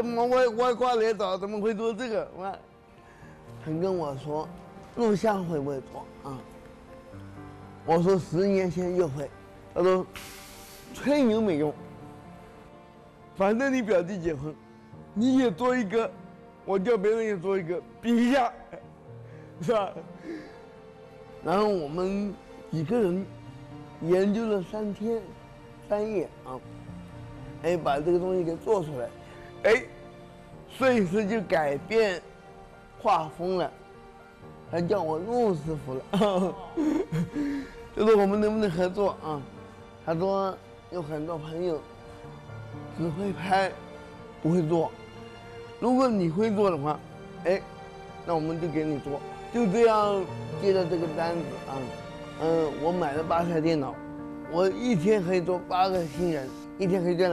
个外挂来找，怎么会做这个？他跟我说，录像会不会做啊？我说10年前就会。他说，吹牛没用，反正你表弟结婚，你也做一个，我叫别人也做一个，比一下，是吧？然后我们几个人研究了3天3夜啊，把这个东西给做出来，摄影师就改变画风了，他叫我陆师傅了，就说我们能不能合作啊？他说有很多朋友只会拍，不会做，如果你会做的话，那我们就给你做。就这样接了这个单子啊，我买了8台电脑，我一天可以做8个新人，一天可以赚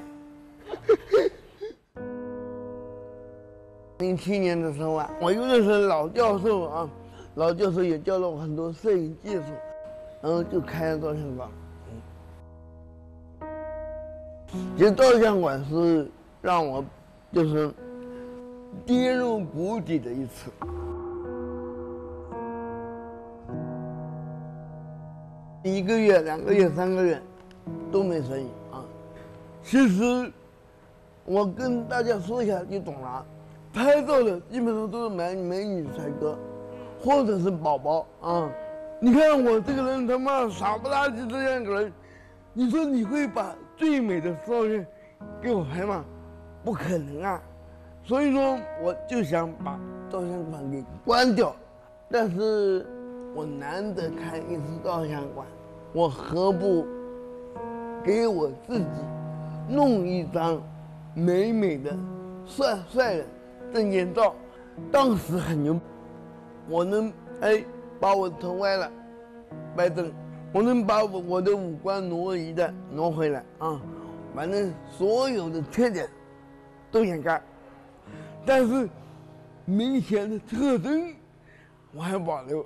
2000。07年的时候啊，我又认识老教授啊，老教授也教了我很多摄影技术，然后就开了照相馆。其实照相馆是让我就是跌入谷底的一次。1个月、2个月、3个月都没生意啊。其实我跟大家说一下就懂了，拍照的基本上都是美女帅哥，或者是宝宝啊。你看我这个人他妈傻不拉几这样一个人，你说你会把最美的照片给我拍吗？不可能啊！所以说我就想把照相馆给关掉，但是我难得开一次照相馆，我何不给我自己弄一张美美的、帅帅的证件照？当时很牛，我能把我头歪了，掰正，我能把我的五官挪回来啊，反正所有的缺点都掩盖，但是明显的特征我还保留。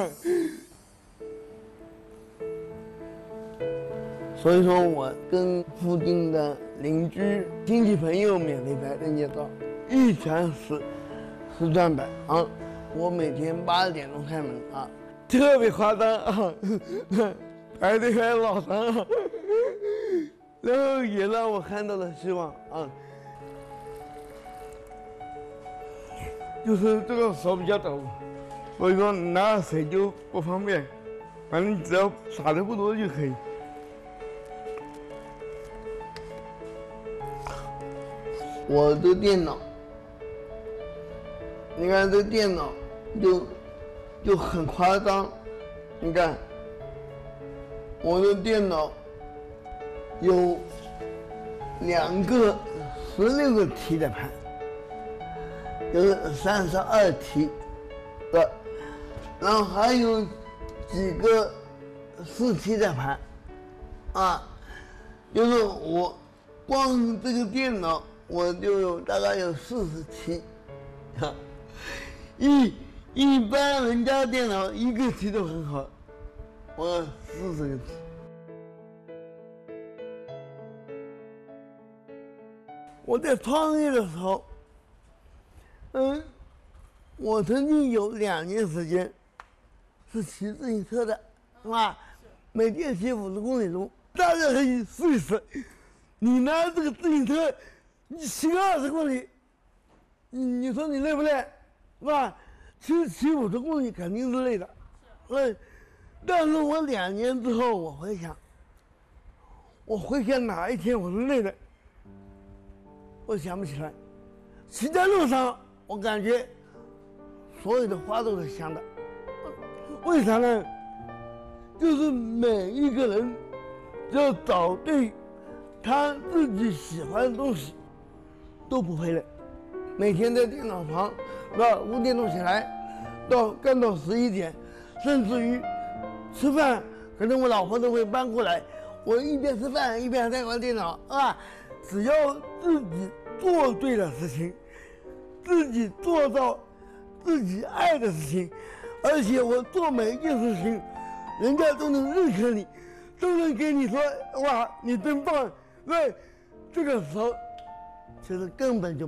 所以说我跟附近的邻居、亲戚朋友免费拍证件照，一传十传百啊！我每天8点钟开门啊，特别夸张啊，排队还老长啊，然后也让我看到了希望啊。就是这个手比较抖，所以说拿水就不方便，反正只要洒的不多就可以。我的电脑，你看这电脑就很夸张，你看我的电脑有2个16个 T 的盘，有32 T 的，然后还有几个4 T 的盘，啊，就是我光这个电脑我就大概有40 T， 啊，一般人家电脑1个 T 都很好，我40个 T。我在创业的时候，我曾经有2年时间是骑自行车的，是吧？每天骑50公里路，大家可以试一试。你拿这个自行车，你骑个20公里，你说你累不累？是吧？骑50公里肯定是累的，但是我2年之后，我回想哪一天我是累的，我想不起来。骑在路上，我感觉所有的花都是香的。为啥呢？就是每一个人只要找对他自己喜欢的东西，都不会累。每天在电脑旁，是吧？5点钟起来，干到11点，甚至于吃饭，可能我老婆都会搬过来，我一边吃饭一边在玩电脑啊。只要自己做对了事情，自己做到自己爱的事情，而且我做每一件事情，人家都能认可你，都能给你说哇，你真棒。这个时候其实根本就